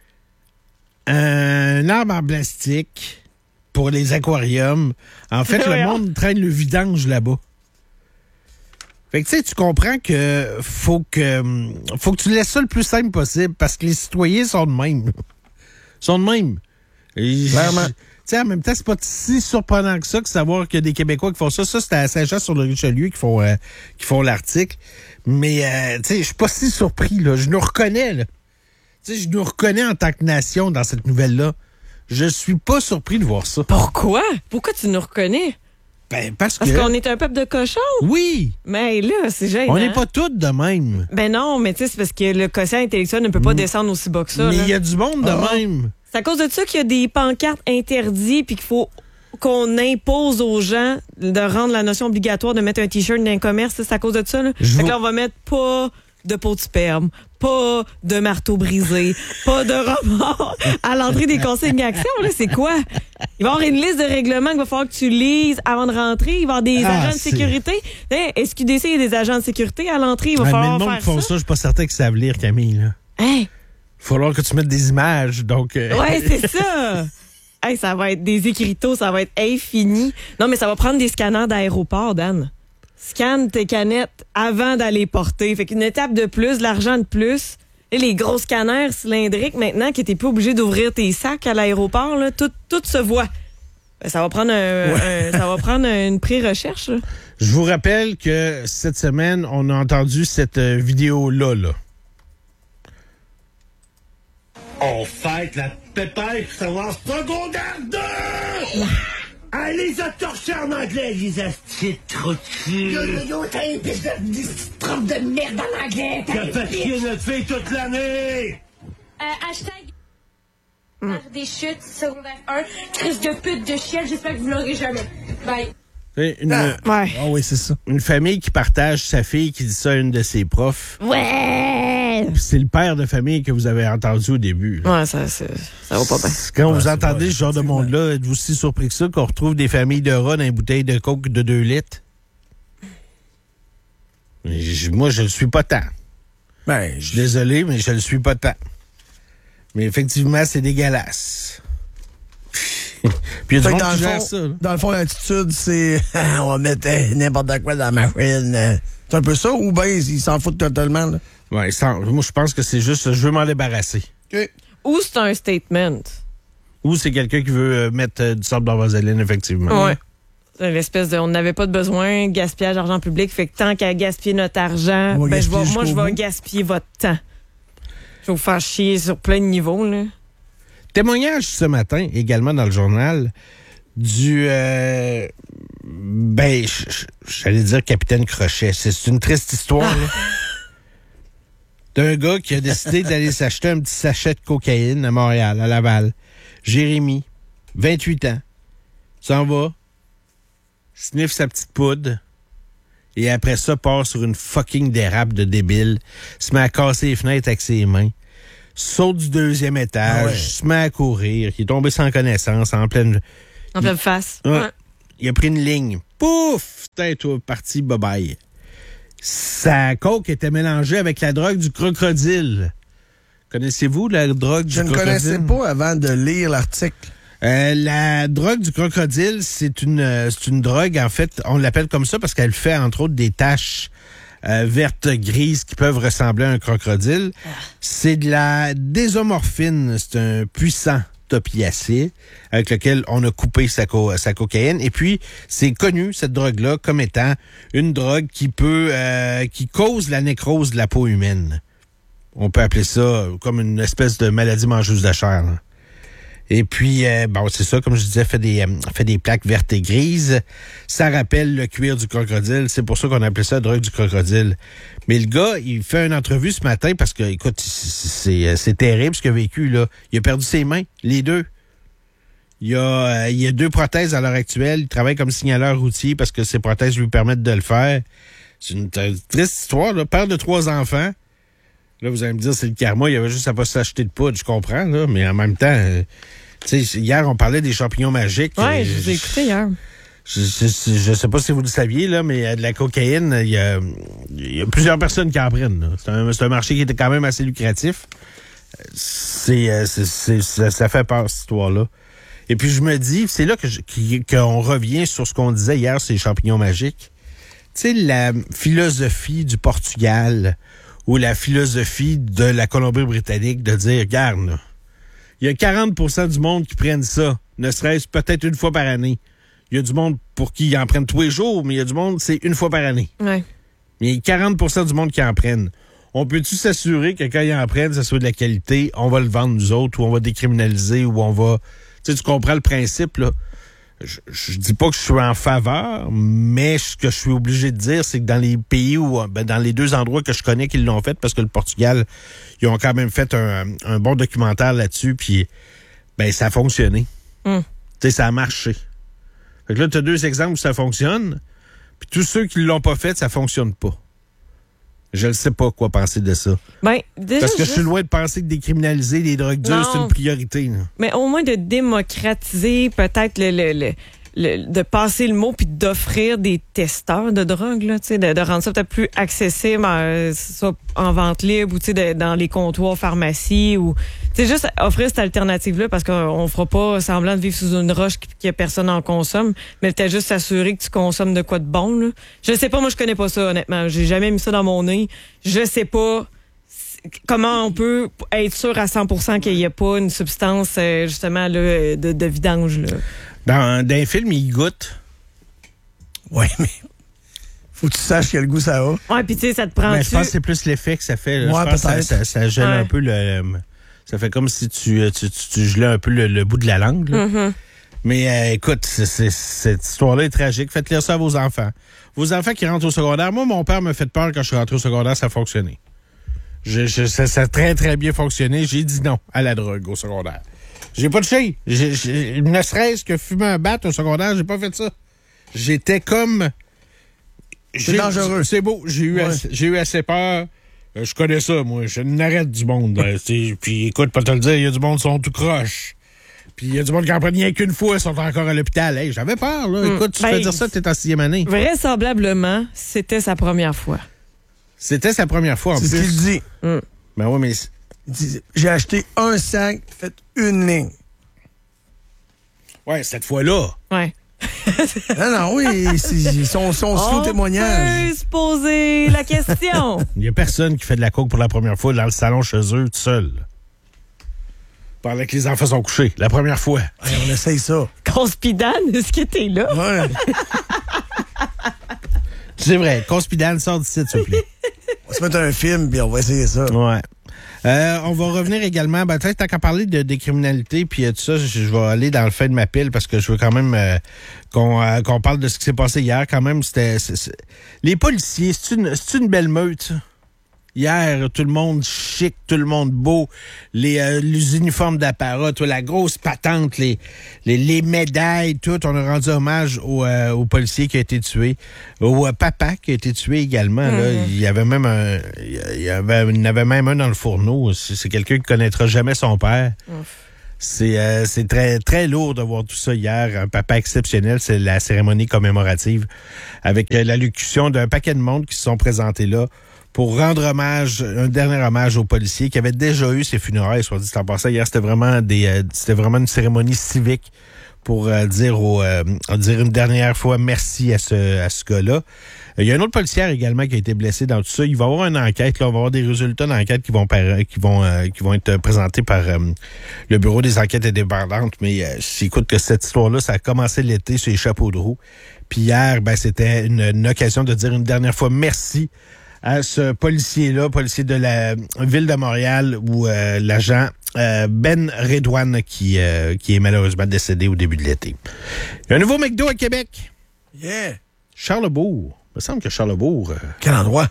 un arbre en plastique pour les aquariums. En fait, le Voyons. monde traîne le vidange là-bas. Fait que tu sais, tu comprends que faut que faut que tu laisses ça le plus simple possible parce que les citoyens sont de même. Ils sont de même. Et j- Clairement. Tu sais, en même temps, c'est pas si surprenant que ça que savoir qu'il y a des Québécois qui font ça. Ça, c'est à Saint-Jean-sur-le-Richelieu qui font euh, qui font l'article. Mais euh, tu sais, je suis pas si surpris, là. Je nous reconnais, là. Tu sais, je nous reconnais en tant que nation dans cette nouvelle-là. Je suis pas surpris de voir ça. Pourquoi? Pourquoi tu nous reconnais? Ben, parce que... Parce qu'on est un peuple de cochons? Oui! Mais là, c'est gênant. On n'est pas tous de même. Ben non, mais tu sais, c'est parce que le quotient intellectuel ne peut pas descendre aussi bas que ça. Mais là. il y a du monde de Ah. même. C'est à cause de ça qu'il y a des pancartes interdites puis qu'il faut qu'on impose aux gens de rendre la notion obligatoire de mettre un T-shirt dans un commerce. C'est à cause de ça. Là. Je Fait vous- que là, on va mettre pas de pot de sperme, pas de marteau brisé, pas de remords à l'entrée des consignations. Là, c'est quoi? Il va y avoir une liste de règlements qu'il va falloir que tu lises avant de rentrer. Il va y avoir des Ah, agents de c'est- sécurité. Hein, S Q D C, il y a des agents de sécurité à l'entrée. Il va Ah, mais falloir le monde faire qui font ça. ça, je suis pas certain qu'ils savent lire, Camille. Là. Hein? Il va falloir que tu mettes des images. Donc, euh, Ouais, c'est ça. Hey, ça va être des écriteaux, ça va être infini. Non, mais ça va prendre des scanners d'aéroport, Dan. Scanne tes canettes avant d'aller porter. Fait qu'une étape de plus, de l'argent de plus. Et les gros scanners cylindriques, maintenant, qui t'es plus obligé d'ouvrir tes sacs à l'aéroport, là, tout, tout se voit. Ben, ça va prendre un, un- ça va prendre une pré-recherche, là. je vous rappelle que cette semaine, on a entendu cette euh, vidéo-là. Là. On fête la pépère pour savoir secondaire deux! Ah, les a torchés en anglais, les astis de trou de cul! Yo, yo, yo, t'as une piste de, de prof de merde en anglais. T'as T'as une fait bitch. chier notre fille toute l'année! Euh, hashtag des chutes secondaire un. Crise de pute de chienne, j'espère que vous l'aurez jamais. Bye. Tu sais, Une, Ouais. Ah oui, c'est ça. une famille qui partage sa fille qui dit ça à une de ses profs. Ouais! Puis c'est le père de famille que vous avez entendu au début. là. Ouais, ça, ça, ça va pas bien. Quand vous c'est entendez vrai, ce genre de effectivement. monde-là, êtes-vous aussi surpris que ça qu'on retrouve des familles de rats dans une bouteille de coke de deux litres? Je- Moi, je ne le suis pas tant. Ben, Je suis désolé, mais je ne le suis pas tant. Mais effectivement, c'est dégueulasse. Puis il y a Fait du que monde dans, qui le gère fond, ça. là. dans le fond, l'attitude, c'est on va mettre euh, n'importe quoi dans la machine. euh. C'est un peu ça ou bien ils s'en foutent totalement? Là? Ouais, sans- moi, je pense que c'est juste, je veux m'en débarrasser. OK. Ou c'est un statement. Ou c'est quelqu'un qui veut euh, mettre euh, du sable dans la vaseline, effectivement. Ouais. C'est l'espèce de, on n'avait pas de besoin, gaspillage d'argent public. Fait que tant qu'à gaspiller notre argent, On va ben, je vais- gaspiller moi, je jusqu'au vais bout. gaspiller votre temps. Je vais vous faire chier sur plein de niveaux, là. Témoignage ce matin, également dans le journal, du... euh, ben, j- j- j'allais dire Capitaine Crochet. C'est c'est une triste histoire, là. D'un gars qui a décidé d'aller s'acheter un petit sachet de cocaïne à Montréal, à Laval. Jérémy, vingt-huit ans, s'en va, sniffe sa petite poudre, et après ça, part sur une fucking dérape de débile, se met à casser les fenêtres avec ses mains, saute du deuxième étage, Ah ouais. se met à courir, il est tombé sans connaissance, en pleine... En pleine face. Ouais. Ouais. Il a pris une ligne. Pouf! Tête parti, bye-bye. Sa coke était mélangée avec la drogue du crocodile. Connaissez-vous la drogue du Je ne crocodile? connaissais pas avant de lire l'article. Euh, la drogue du crocodile, c'est une, euh, c'est une drogue, en fait, on l'appelle comme ça parce qu'elle fait, entre autres, des taches euh, vertes, grises qui peuvent ressembler à un crocodile. Ah. C'est de la désomorphine. C'est un puissant opiacé avec lequel on a coupé sa, co- sa cocaïne. Et puis, c'est connu, cette drogue-là, comme étant une drogue qui peut, euh, qui cause la nécrose de la peau humaine. On peut appeler ça comme une espèce de maladie mangeuse de chair, là. Et puis, euh, bon, c'est ça, comme je disais, fait des, euh, fait des plaques vertes et grises. Ça rappelle le cuir du crocodile. C'est pour ça qu'on appelait ça la drogue du crocodile. Mais le gars, il fait une entrevue ce matin parce que, écoute, c'est, c'est terrible ce qu'il a vécu, là. Il a perdu ses mains, les deux. Il y a, euh, il y a deux prothèses à l'heure actuelle. Il travaille comme signaleur routier parce que ses prothèses lui permettent de le faire. C'est une t- triste histoire, là. Père de trois enfants. Là, vous allez me dire, c'est le karma, il y avait juste à pas s'acheter de poudre, je comprends, là, mais en même temps, euh, tu sais, hier, on parlait des champignons magiques. Oui, euh, je vous ai écouté hier. Je, je, je sais pas si vous le saviez, là, mais euh, de la cocaïne, il y a, il y a plusieurs personnes qui en prennent, là. C'est un, c'est un marché qui était quand même assez lucratif. C'est, euh, c'est, c'est, ça, ça fait peur, cette histoire-là. Et puis, je me dis, c'est là que je, qui, qu'on revient sur ce qu'on disait hier, ces champignons magiques. Tu sais, la philosophie du Portugal, ou la philosophie de la Colombie-Britannique de dire, regarde, là, il y a quarante pour cent du monde qui prennent ça, ne serait-ce peut-être une fois par année. Il y a du monde pour qui ils en prennent tous les jours, mais il y a du monde, c'est une fois par année. Ouais. Mais il y a quarante pour cent du monde qui en prennent. On peut-tu s'assurer que quand ils en prennent, ça soit de la qualité, on va le vendre nous autres, ou on va décriminaliser, ou on va... Tu sais, tu comprends le principe, là. Je, je dis pas que je suis en faveur, mais ce que je suis obligé de dire, c'est que dans les pays où, ben, dans les deux endroits que je connais qui l'ont fait, parce que le Portugal, ils ont quand même fait un, un bon documentaire là-dessus, puis ben ça a fonctionné. Mm. Tu sais, ça a marché. Fait que là, tu as deux exemples où ça fonctionne, puis tous ceux qui l'ont pas fait, ça fonctionne pas. Je ne sais pas quoi penser de ça. Ben, déjà, Parce que juste... je suis loin de penser que décriminaliser les drogues dures, Non. c'est une priorité. Là. Mais au moins de démocratiser peut-être le, le, le, le- de passer le mot puis d'offrir des testeurs de drogue, là, tu sais, de, de rendre ça peut-être plus accessible, euh, soit en vente libre ou tu sais, de- dans les comptoirs pharmacie ou tu sais, juste offrir cette alternative-là parce qu'on fera pas semblant de vivre sous une roche qui- que personne en consomme, mais peut-être juste s'assurer que tu consommes de quoi de bon. Là. Je sais pas, moi je connais pas ça honnêtement. J'ai jamais mis ça dans mon nez. Je sais pas comment on peut être sûr à cent pour cent qu'il n'y a pas une substance euh, justement là, de, de vidange. Là. Dans, dans un film, il goûte. Oui, mais faut que tu saches quel goût ça a. Ouais, puis tu sais, ça te prend Mais je pense que c'est plus l'effet que ça fait. Là. Ouais, je pense que ça, peut-être. ça, ça gèle Ouais. un peu le... Ça fait comme si tu, tu, tu, tu gelais un peu le, le bout de la langue. Là. Mm-hmm. Mais euh, écoute, c'est, c'est, cette histoire-là est tragique. Faites lire ça à vos enfants. Vos enfants qui rentrent au secondaire. Moi, mon père me fait peur quand je suis rentré au secondaire, ça a fonctionné. Je, je, ça, ça a très, très bien fonctionné. J'ai dit non à la drogue au secondaire. J'ai pas de chien. J'ai, j'ai, ne serait-ce que fumer un bat au secondaire, j'ai pas fait ça. J'étais comme... C'est J'ai- dangereux. C'est beau. J'ai eu, Ouais. assez, j'ai eu assez peur. Euh, je connais ça, moi. Je n'arrête du monde. Euh, c'est- Puis écoute, pas te le dire, il y a du monde qui sont tout croche. Puis il y a du monde qui en prennent rien qu'une fois, ils sont encore à l'hôpital. Hey, j'avais peur, là. Écoute, tu Ben, fais dire ça, t'es en sixième année. Vraisemblablement, c'était sa première fois. C'était sa première fois, en C'est ce plus. qu'il dit. Ben oui, mais... Il dit, j'ai acheté un sac, fait une ligne. Ouais, cette fois-là. Ouais. Non, non, oui, c'est- ils sont, sont sous On témoignage. peut se poser la question. Il y a personne qui fait de la coke pour la première fois dans le salon chez eux, tout seul. Pendant que les enfants sont couchés. La première fois. Hey, on essaye ça. Conspidane, est-ce que t'es là? Ouais. C'est vrai. Conspidane, sort d'ici, s'il te plaît. On va se mettre un film, puis on va essayer ça. Ouais. Euh, on va revenir également, ben, peut-être, tant qu'à parler de décriminalité, puis euh, tout ça, je, je vais aller dans le fin de ma pile parce que je veux quand même euh, qu'on euh, qu'on parle de ce qui s'est passé hier. Quand même, c'était... c'est- c'est- Les policiers, c'est une, c'est une belle meute, ça? Hier, tout le monde chic, tout le monde beau, les, euh, les uniformes d'apparat, toi, la grosse patente, les, les, les médailles, tout. On a rendu hommage au, euh, au policier qui a été tué, au euh, papa qui a été tué également. Mm-hmm. Là. Il y avait même un, il y avait, il y en avait même un dans le fourneau. C'est, c'est quelqu'un qui connaîtra jamais son père. Ouf. C'est, euh, c'est très, très lourd de voir tout ça hier. Un papa exceptionnel. C'est la cérémonie commémorative avec euh, l'allocution d'un paquet de monde qui se sont présentés là pour rendre hommage, un dernier hommage aux policiers qui avaient déjà eu ses funérailles, soit dit en passant. Hier, c'était vraiment des, euh, c'était vraiment une cérémonie civique pour euh, dire au, euh, dire une dernière fois merci à ce, à ce gars-là. Il y a un autre policier également qui a été blessé dans tout ça. Il va y avoir une enquête, là, on va avoir des résultats d'enquête qui vont par, qui vont euh, qui vont être présentés par euh, le bureau des enquêtes indépendantes. Mais euh, écoute que cette histoire-là, ça a commencé l'été sur les chapeaux de roue. Puis hier, ben c'était une, une occasion de dire une dernière fois merci à ce policier-là, policier de la ville de Montréal, où euh, l'agent euh, Ben Redouane qui euh, qui est malheureusement décédé au début de l'été. Il y a un nouveau McDo à Québec. Yeah. Charlesbourg. Il me semble que Charlesbourg... Euh, Quel endroit?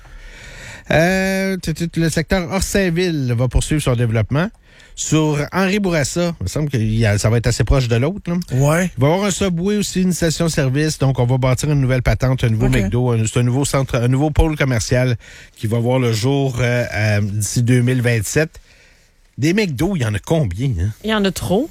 Euh, le secteur Orsainville va poursuivre son développement. Sur Henri Bourassa, il me semble que ça va être assez proche de l'autre. Là. Ouais. Il va y avoir un Subway aussi, une station-service. Donc, on va bâtir une nouvelle patente, un nouveau okay. McDo. Un, c'est un nouveau centre, un nouveau pôle commercial qui va voir le jour euh, euh, d'ici deux mille vingt-sept. Des McDo, il y en a combien? Hein? Il y en a trop.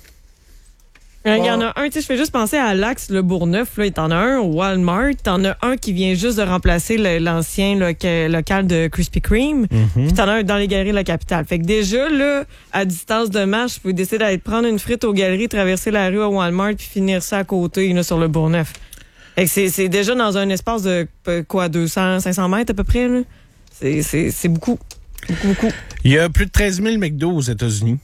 Il y en a un, tu sais, je fais juste penser à l'Axe, le Bourgneuf, là, t'en as un au Walmart, t'en as un qui vient juste de remplacer le, l'ancien loca, local de Krispy Kreme, mm-hmm. puis t'en as un dans les galeries de la capitale. Fait que déjà, là, à distance de marche, vous pouvez décider d'aller prendre une frite aux galeries, traverser la rue au Walmart, puis finir ça à côté, là, sur le Bourgneuf. Fait que c'est, c'est déjà dans un espace de, quoi, deux cents, cinq cents mètres à peu près, là. C'est, c'est, c'est beaucoup. Beaucoup, beaucoup. Il y a plus de treize mille McDo aux États-Unis.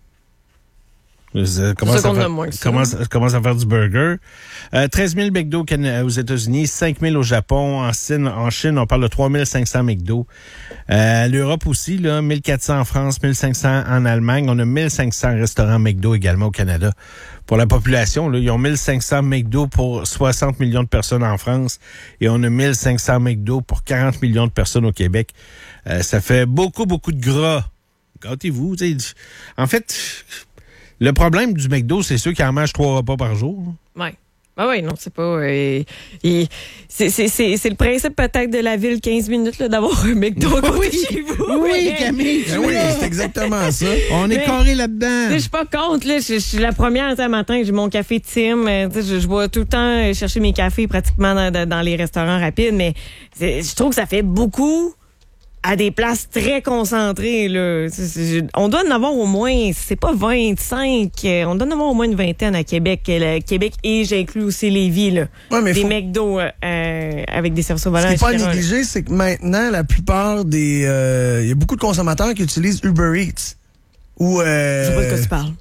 Ça commence, à faire, commence, commence à faire du burger. Euh, treize mille McDo aux États-Unis, cinq mille au Japon. En Chine, en Chine, on parle de trois mille cinq cents McDo. Euh, L'Europe aussi, là, mille quatre cents en France, mille cinq cents en Allemagne. On a mille cinq cents restaurants McDo également au Canada. Pour la population, là, ils ont mille cinq cents McDo pour soixante millions de personnes en France et on a mille cinq cents McDo pour quarante millions de personnes au Québec. Euh, ça fait beaucoup, beaucoup de gras. Gâtez-vous. T'sais. En fait... Le problème du McDo, c'est ceux qui en mangent trois repas par jour. Oui. Ah oui, non, c'est pas... Euh, il, c'est, c'est, c'est, c'est le principe peut-être de la ville quinze minutes là, d'avoir un McDo à côté oui, chez vous. Oui, Camille. Ben oui, c'est exactement ça. On est carré là-dedans. Je suis pas contre. Là, je, je suis la première ce matin, j'ai mon café Tim. Je, je vais tout le temps chercher mes cafés pratiquement dans, dans les restaurants rapides, mais je trouve que ça fait beaucoup... à des places très concentrées, là. C'est, c'est, on doit en avoir au moins, c'est pas vingt-cinq, on doit en avoir au moins une vingtaine à Québec. Le Québec et j'inclus aussi Lévis, là. Ouais, mais des faut... McDo euh, avec des services au volant. Ce qui n'est pas négligé, c'est que maintenant, la plupart des... Il euh, y a beaucoup de consommateurs qui utilisent Uber Eats. Ou... Euh... Je sais pas de quoi tu parles.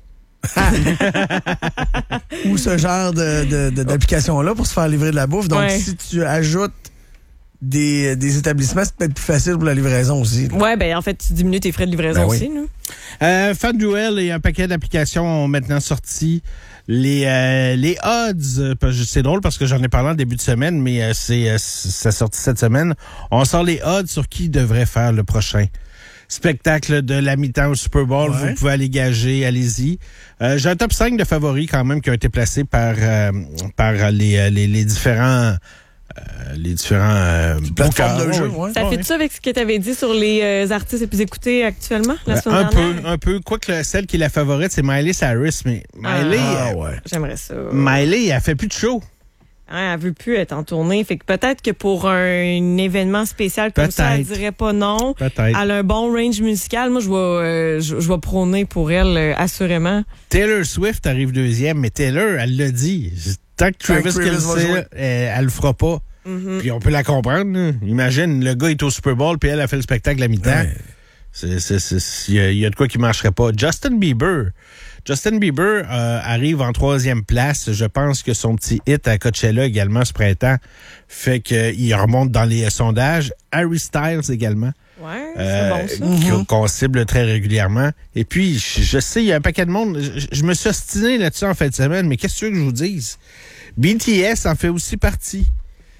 ou ce genre de, de, de, d'application-là pour se faire livrer de la bouffe. Donc, ouais. si tu ajoutes Des, des établissements, c'est peut-être plus facile pour la livraison aussi. Oui, ben en fait, tu diminues tes frais de livraison ben aussi. Oui. Euh, FanDuel et un paquet d'applications ont maintenant sorti les euh, les odds. C'est drôle parce que j'en ai parlé en début de semaine, mais euh, c'est euh, ça sorti cette semaine. On sort les odds sur qui devrait faire le prochain spectacle de la mi-temps au Super Bowl. Ouais. Vous pouvez aller gager, allez-y. Euh, j'ai un top cinq de favoris quand même qui ont été placés par euh, par les, les, les différents... Euh, les différents euh, plateformes de jeu. Ouais. Ça ouais. fait-tu avec ce que tu avais dit sur les euh, artistes les plus écoutés actuellement la euh, semaine un dernière? peu, un peu. Quoique celle qui est la favorite, c'est Miley Cyrus, mais Miley, ah, euh, ouais. j'aimerais ça. Miley, elle fait plus de show. Hein, elle veut plus être en tournée. Fait que peut-être que pour un événement spécial comme peut-être. ça, elle dirait pas non. Peut-être. Elle a un bon range musical. Moi, je vais, euh, je, je vais prôner pour elle, euh, assurément. Taylor Swift arrive deuxième, mais Taylor, elle l'a dit. Tant que Travis Kelce, elle, elle le fera pas. Mm-hmm. Puis on peut la comprendre. Là. Imagine, le gars est au Super Bowl, puis elle a fait le spectacle à mi-temps. Ouais. C'est, c'est, c'est, il y, y a de quoi qui marcherait pas. Justin Bieber. Justin Bieber euh, arrive en troisième place. Je pense que son petit hit à Coachella également ce printemps fait qu'il remonte dans les sondages. Harry Styles également. Ouais, euh, c'est bon ça. Mm-hmm. Qu'on cible très régulièrement. Et puis, je, je sais, il y a un paquet de monde. Je, je me suis ostiné là-dessus en fin de semaine, mais qu'est-ce que tu veux que je vous dise? B T S en fait aussi partie.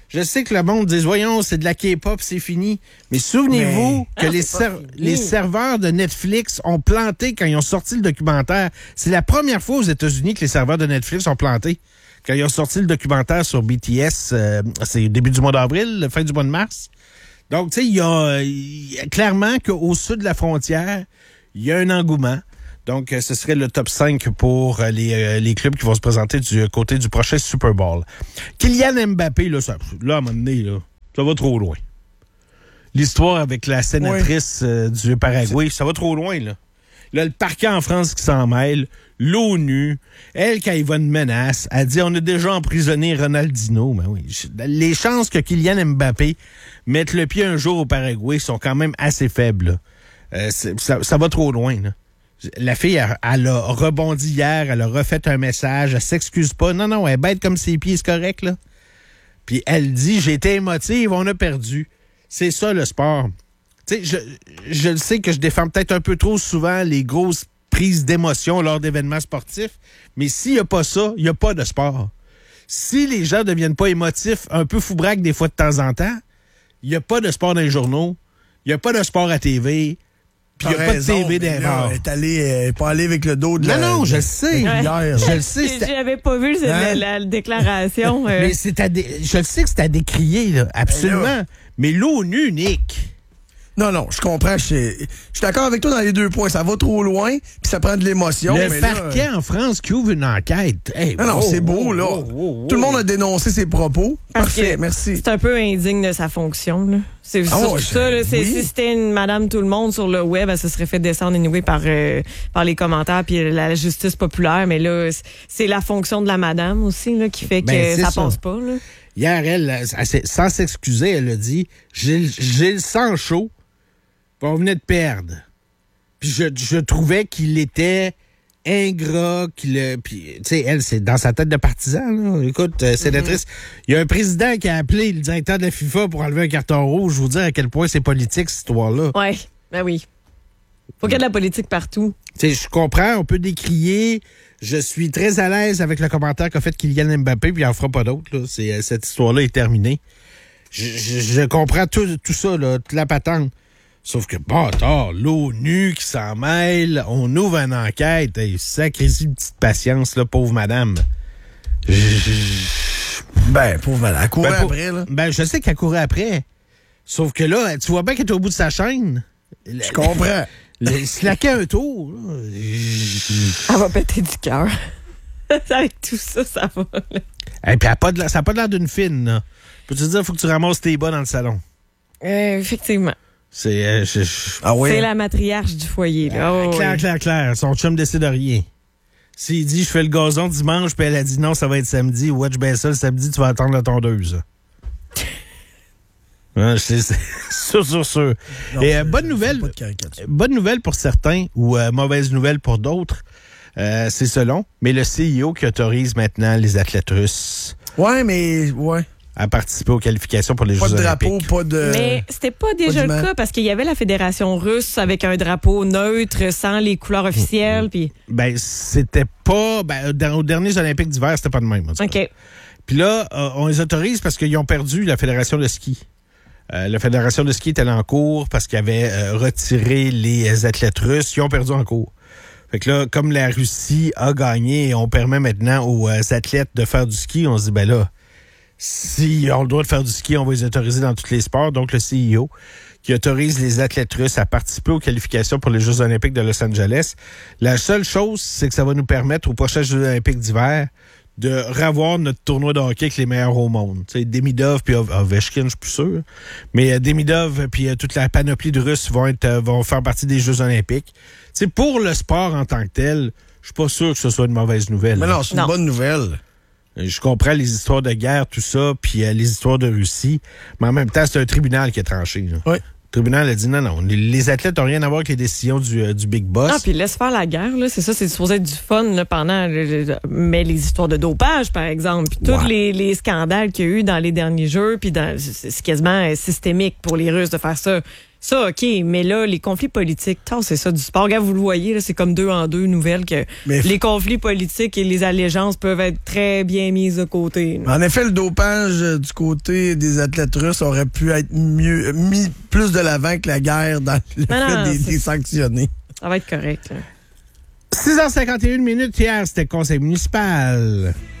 Je sais que le monde dit, voyons, c'est de la K-pop, c'est fini. Mais souvenez-vous Mais... que ah, les, ser- les serveurs de Netflix ont planté quand ils ont sorti le documentaire. C'est la première fois aux États-Unis que les serveurs de Netflix ont planté. Quand ils ont sorti le documentaire sur B T S, euh, c'est début du mois d'avril, fin du mois de mars. Donc, tu sais, il y a, y a clairement qu'au sud de la frontière, il y a un engouement. Donc, euh, ce serait le top cinq pour euh, les, euh, les clubs qui vont se présenter du côté du prochain Super Bowl. Kylian Mbappé, là, ça, là à un moment donné, là, ça va trop loin. L'histoire avec la sénatrice oui. euh, du Paraguay, ça va trop loin, là. Là, le parquet en France qui s'en mêle, l'ONU, elle, quand il va une menace, elle dit on a déjà emprisonné Ronaldinho. Ben oui, les chances que Kylian Mbappé mette le pied un jour au Paraguay sont quand même assez faibles. Euh, ça, ça va trop loin. Là. La fille, elle, elle a rebondi hier, elle a refait un message, elle s'excuse pas. Non, non, elle est bête comme ses pieds, c'est correct, là. Puis elle dit j'ai été émotive, on a perdu. C'est ça le sport. Tu sais, je, je le sais que je défends peut-être un peu trop souvent les grosses prises d'émotion lors d'événements sportifs, mais s'il n'y a pas ça, il n'y a pas de sport. Si les gens ne deviennent pas émotifs, un peu foubraques des fois de temps en temps, il n'y a pas de sport dans les journaux, il n'y a pas de sport à T V, puis il n'y a pas de T V dans les bars. Elle n'est pas allée avec le dos de non, la... Non, non, je le sais. Hier, je le sais. J'avais pas vu cette, hein? la, la déclaration. Euh... Mais c'est à dé... Je le sais que c'est à décrier, là, absolument. Là. Mais l'ONU, Nick... Non, non, je comprends. Je suis d'accord avec toi dans les deux points. Ça va trop loin, puis ça prend de l'émotion. Le mais parquet là, en France qui ouvre une enquête. Hey, non, non, oh, c'est beau, oh, là. oh, oh, oh. Tout le monde a dénoncé ses propos. Parce Parfait, que merci. C'est un peu indigne de sa fonction, là. C'est ah, surtout ouais, ça, là. C'est, oui. Si c'était une madame tout le monde sur le web, elle se serait fait descendre anyway par, euh, par les commentaires puis la justice populaire. Mais là, c'est la fonction de la madame aussi, là, qui fait que ben, ça, ça passe pas, là. Hier, elle, elle, sans s'excuser, elle a dit j'ai, j'ai le sang chaud. On venait de perdre. Puis je, je trouvais qu'il était ingrat, qu'il puis tu sais, elle, c'est dans sa tête de partisan, là. Écoute, euh, sénatrice, mm-hmm. il y a un président qui a appelé le directeur de la FIFA pour enlever un carton rouge. Je vous dis à quel point c'est politique, cette histoire-là. Oui, ben oui. Faut qu'il y ait de la politique partout. Tu sais, je comprends, on peut décrier. Je suis très à l'aise avec le commentaire qu'a fait Kylian Mbappé, puis il n'en fera pas d'autre, là. C'est, cette histoire-là est terminée. Je, je, je comprends tout, tout ça, là, toute la patente. Sauf que, bâtard, l'ONU qui s'en mêle, on ouvre une enquête. Hey, sacré-y une petite patience, là, pauvre madame. Je... Ben, pauvre madame, elle courait ben, pour... après, là. Ben, je sais qu'elle courait après. Sauf que là, tu vois bien qu'elle est au bout de sa chaîne. Je comprends. Il slaquait un tour. Là. Elle va péter du cœur. Avec tout ça, ça va. Là. Et puis, elle a pas de la... ça n'a pas l'air d'une fine, là. Peux-tu dire, il faut que tu ramasses tes bas dans le salon? Euh, effectivement. C'est, euh, je, je... Ah ouais. C'est la matriarche du foyer. Là. Oh, claire, oui. claire, claire. Son chum décide de rien. S'il dit, je fais le gazon dimanche, puis elle a dit non, ça va être samedi. Ouais, je baisse ça le samedi, tu vas attendre la tondeuse. Ouais, c'est, c'est sûr, sûr, sûr. Non, Et euh, bonne nouvelle, bonne nouvelle pour certains ou euh, mauvaise nouvelle pour d'autres. Euh, c'est selon. Mais le C E O qui autorise maintenant les athlètes russes. Ouais, mais ouais. À participer aux qualifications pour les pas Jeux de drapeau, olympiques. Pas de Mais c'était pas déjà pas le cas parce qu'il y avait la fédération russe avec un drapeau neutre sans les couleurs officielles. Mmh. Puis ben c'était pas ben, dans, aux derniers Olympiques d'hiver, c'était pas de même. OK. Puis là, euh, on les autorise parce qu'ils ont perdu la fédération de ski. Euh, la fédération de ski est allée en cours parce qu'ils avaient euh, retiré les athlètes russes. Ils ont perdu en cours. Fait que là, comme la Russie a gagné et on permet maintenant aux euh, athlètes de faire du ski, on se dit, ben là, s'ils ont le droit de faire du ski, on va les autoriser dans tous les sports. Donc, le C E O qui autorise les athlètes russes à participer aux qualifications pour les Jeux olympiques de Los Angeles. La seule chose, c'est que ça va nous permettre aux prochains Jeux olympiques d'hiver de revoir notre tournoi de hockey avec les meilleurs au monde. Tu sais, Demidov puis Ovechkin, je suis plus sûr. Mais euh, Demidov puis euh, toute la panoplie de Russes vont être euh, vont faire partie des Jeux olympiques. Tu sais, pour le sport en tant que tel, je suis pas sûr que ce soit une mauvaise nouvelle. Mais non, c'est une non. bonne nouvelle. Je comprends les histoires de guerre, tout ça, puis euh, les histoires de Russie, mais en même temps, c'est un tribunal qui a tranché. Là. Oui. Le tribunal a dit non, non, les, les athlètes n'ont rien à voir avec les décisions du, euh, du Big Boss. Ah, puis laisse faire la guerre, là. C'est ça, c'est supposé être du fun là, pendant. Le, le, mais les histoires de dopage, par exemple, puis tous Ouais. les, les scandales qu'il y a eu dans les derniers jeux, puis dans, c'est, c'est quasiment systémique pour les Russes de faire ça. Ça, OK, mais là, les conflits politiques, tant c'est ça du sport. Regarde, vous le voyez, là, c'est comme deux en deux nouvelles que Mais les conflits politiques et les allégeances peuvent être très bien mises de côté. là. En effet, le dopage euh, du côté des athlètes russes aurait pu être mieux mis plus de l'avant que la guerre dans le Non, fait non, des, c'est- des sanctionnés. Ça va être correct. là. six heures cinquante et une minutes hier, c'était le conseil municipal.